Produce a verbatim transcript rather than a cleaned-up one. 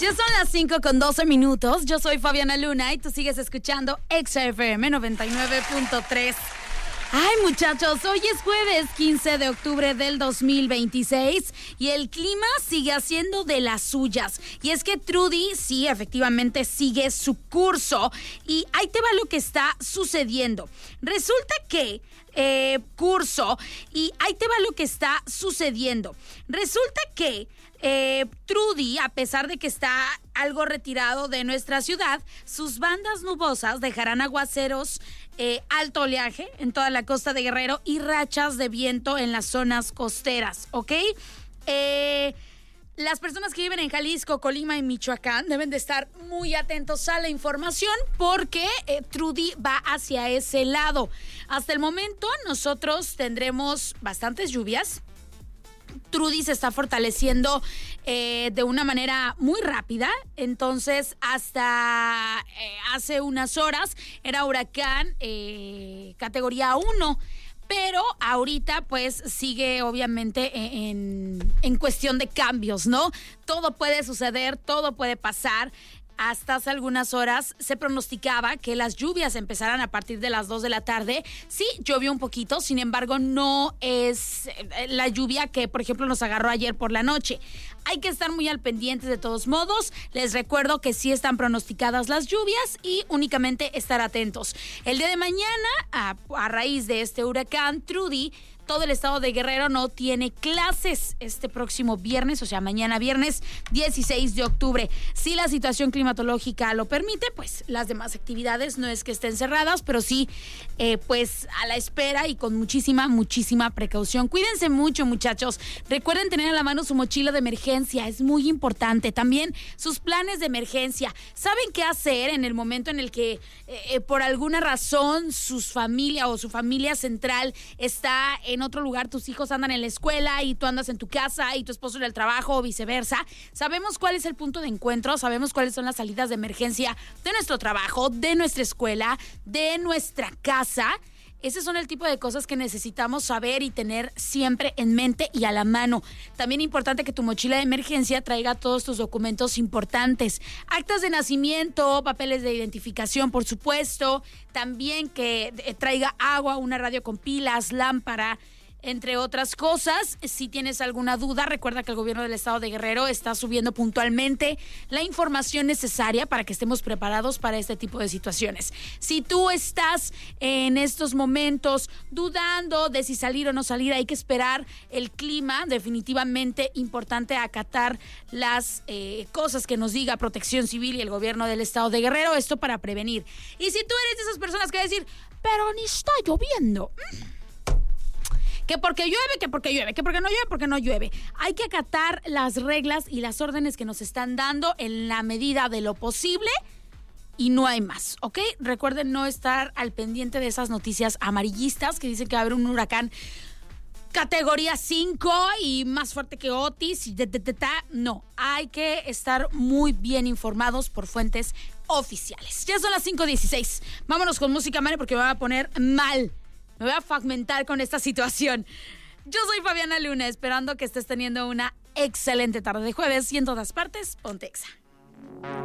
Ya son las cinco con doce minutos. Yo soy Fabiana Luna y tú sigues escuchando Exa F M noventa y nueve punto tres. Ay, muchachos, hoy es jueves quince de octubre del dos mil veintiséis y el clima sigue haciendo de las suyas. Y es que Trudy, sí, efectivamente sigue su curso. Y ahí te va lo que está sucediendo. Resulta que eh, curso y ahí te va lo que está sucediendo. Resulta que Eh, Trudy, a pesar de que está algo retirado de nuestra ciudad, sus bandas nubosas dejarán aguaceros, eh, alto oleaje en toda la costa de Guerrero y rachas de viento en las zonas costeras, ¿ok? Eh, las personas que viven en Jalisco, Colima y Michoacán deben de estar muy atentos a la información porque eh, Trudy va hacia ese lado. Hasta el momento nosotros tendremos bastantes lluvias. Trudy se está fortaleciendo eh, de una manera muy rápida, entonces hasta eh, hace unas horas era huracán eh, categoría uno, pero ahorita pues sigue obviamente en, en cuestión de cambios, ¿no? Todo puede suceder, todo puede pasar. Hasta hace algunas horas se pronosticaba que las lluvias empezaran a partir de las dos de la tarde. Sí, llovió un poquito, sin embargo, no es la lluvia que, por ejemplo, nos agarró ayer por la noche. Hay que estar muy al pendiente de todos modos. Les recuerdo que sí están pronosticadas las lluvias y únicamente estar atentos. El día de mañana, a, a raíz de este huracán Trudy, todo el estado de Guerrero no tiene clases este próximo viernes, o sea, mañana viernes dieciséis de octubre. Si la situación climatológica lo permite, pues las demás actividades no es que estén cerradas, pero sí, eh, pues a la espera y con muchísima, muchísima precaución. Cuídense mucho, muchachos. Recuerden tener a la mano su mochila de emergencia, es muy importante. También sus planes de emergencia. ¿Saben qué hacer en el momento en el que eh, por alguna razón sus familia o su familia central está en en otro lugar, tus hijos andan en la escuela y tú andas en tu casa y tu esposo en el trabajo o viceversa? Sabemos cuál es el punto de encuentro, sabemos cuáles son las salidas de emergencia de nuestro trabajo, de nuestra escuela, de nuestra casa. Esos son el tipo de cosas que necesitamos saber y tener siempre en mente y a la mano. También es importante que tu mochila de emergencia traiga todos tus documentos importantes. Actas de nacimiento, papeles de identificación, por supuesto. También que traiga agua, una radio con pilas, lámpara, entre otras cosas. Si tienes alguna duda, recuerda que el gobierno del estado de Guerrero está subiendo puntualmente la información necesaria para que estemos preparados para este tipo de situaciones. Si tú estás en estos momentos dudando de si salir o no salir, hay que esperar el clima. Definitivamente importante acatar las eh, cosas que nos diga Protección Civil y el gobierno del estado de Guerrero, esto para prevenir. Y si tú eres de esas personas que va a decir, pero ni está lloviendo, que porque llueve, que porque llueve, que porque no llueve, porque no llueve. Hay que acatar las reglas y las órdenes que nos están dando en la medida de lo posible y no hay más, ¿ok? Recuerden no estar al pendiente de esas noticias amarillistas que dicen que va a haber un huracán categoría cinco y más fuerte que Otis y de, de, de, de, no, hay que estar muy bien informados por fuentes oficiales. Ya son las cinco dieciséis. Vámonos con música, Mane, porque me va a poner mal. Me voy a fragmentar con esta situación. Yo soy Fabiana Luna, esperando que estés teniendo una excelente tarde de jueves y en todas partes, ponte Exa.